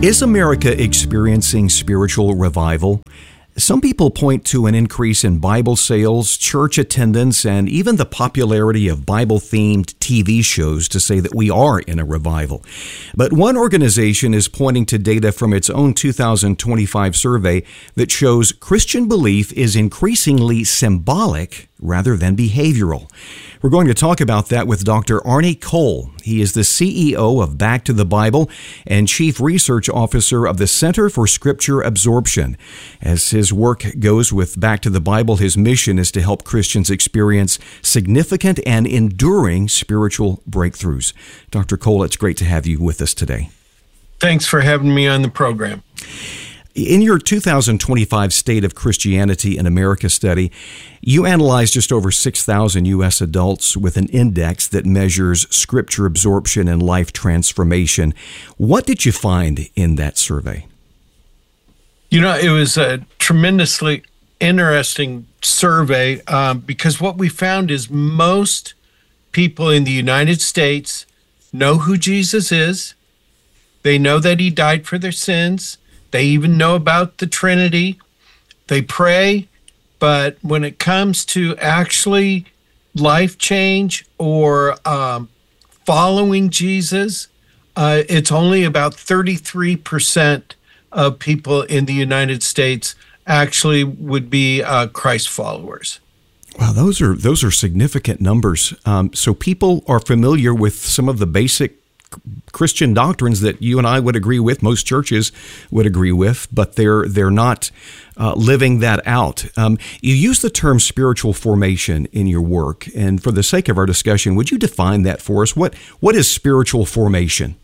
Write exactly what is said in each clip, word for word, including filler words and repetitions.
Is America experiencing spiritual revival? Some people point to an increase in Bible sales, church attendance, and even the popularity of Bible-themed T V shows to say that we are in a revival. But one organization is pointing to data from its own two thousand twenty-five survey that shows Christian belief is increasingly symbolic rather than behavioral. We're going to talk about that with Doctor Arnie Cole. He is the C E O of Back to the Bible and Chief Research Officer of the Center for Scripture Absorption. As his work goes with Back to the Bible, his mission is to help Christians experience significant and enduring spiritual breakthroughs. Doctor Cole, it's great to have you with us today. Thanks for having me on the program. In your two thousand twenty-five State of Christianity in America study, you analyzed just over six thousand U S adults with an index that measures scripture absorption and life transformation. What did you find in that survey? You know, it was a tremendously interesting survey um, because what we found is most people in the United States know who Jesus is. They know that he died for their sins. They even know about the Trinity. They pray, but when it comes to actually life change or um, following Jesus, uh, it's only about thirty-three percent of people in the United States actually would be uh, Christ followers. Wow, those are those are significant numbers. Um, so people are familiar with some of the basic Christian doctrines that you and I would agree with, most churches would agree with, but they're they're not uh, living that out. Um, you use the term spiritual formation in your work, and for the sake of our discussion, would you define that for us? What what is spiritual formation?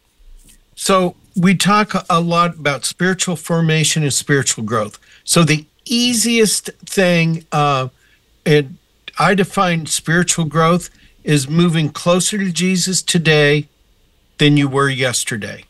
So we talk a lot about spiritual formation and spiritual growth. So the easiest thing, uh, and I define spiritual growth is moving closer to Jesus today than you were yesterday.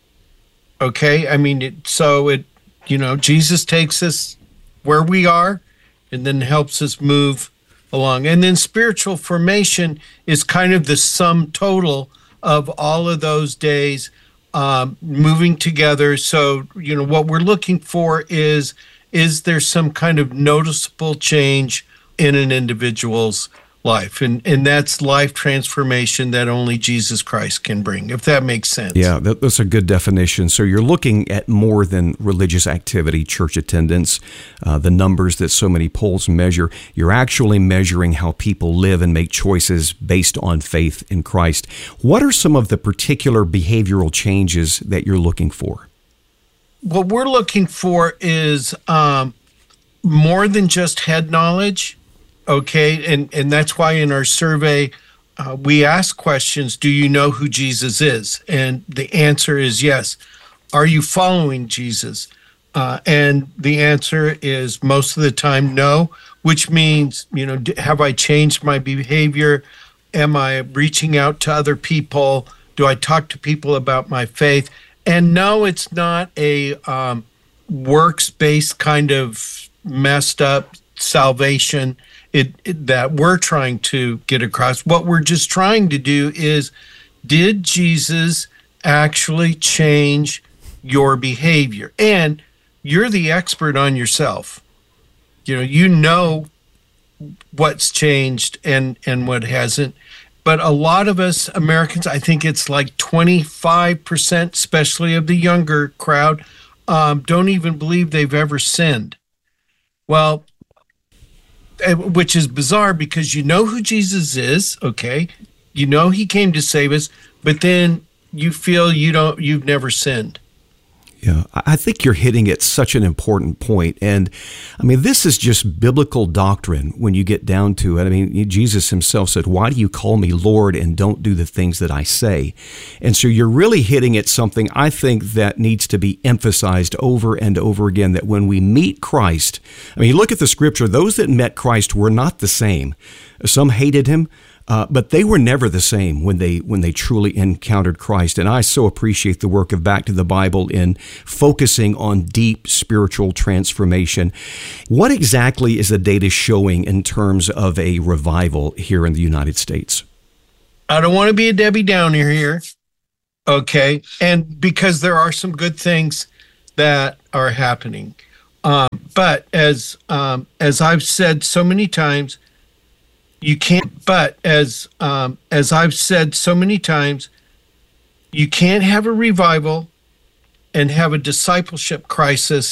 Okay? I mean, it, so it, you know, Jesus takes us where we are and then helps us move along. And then spiritual formation is kind of the sum total of all of those days um, moving together. So, you know, what we're looking for is, is there some kind of noticeable change in an individual's life, and and that's life transformation that only Jesus Christ can bring, if that makes sense. Yeah, that, that's a good definition. So you're looking at more than religious activity, church attendance, uh, the numbers that so many polls measure. You're actually measuring how people live and make choices based on faith in Christ. What are some of the particular behavioral changes that you're looking for? What we're looking for is um, more than just head knowledge. Okay, and, and that's why in our survey, uh, we ask questions, do you know who Jesus is? And the answer is yes. Are you following Jesus? Uh, and the answer is most of the time no, which means, you know, have I changed my behavior? Am I reaching out to other people? Do I talk to people about my faith? And no, it's not a um, works-based kind of messed up salvation It, it that we're trying to get across. What we're just trying to do is, did Jesus actually change your behavior? And you're the expert on yourself. You know, you know what's changed and, and what hasn't. But a lot of us Americans, I think it's like twenty-five percent, especially of the younger crowd, um, don't even believe they've ever sinned. Well, which is bizarre because you know who Jesus is, okay? You know he came to save us, but then you feel you don't, you've never sinned. Yeah, I think you're hitting at such an important point. And I mean, this is just biblical doctrine when you get down to it. I mean, Jesus himself said, why do you call me Lord and don't do the things that I say? And so you're really hitting at something I think that needs to be emphasized over and over again, that when we meet Christ, I mean, you look at the scripture, those that met Christ were not the same. Some hated him. Uh, but they were never the same when they when they truly encountered Christ. And I so appreciate the work of Back to the Bible in focusing on deep spiritual transformation. What exactly is the data showing in terms of a revival here in the United States? I don't want to be a Debbie Downer here, Okay. And because there are some good things that are happening. Um, but as um, as I've said so many times, you can't. But as um, as I've said so many times, you can't have a revival and have a discipleship crisis